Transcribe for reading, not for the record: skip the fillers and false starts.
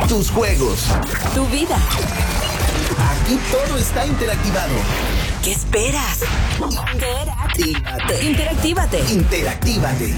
tus juegos, tu vida. Aquí todo está interactivado. ¿Qué esperas? Interactívate. Interactívate.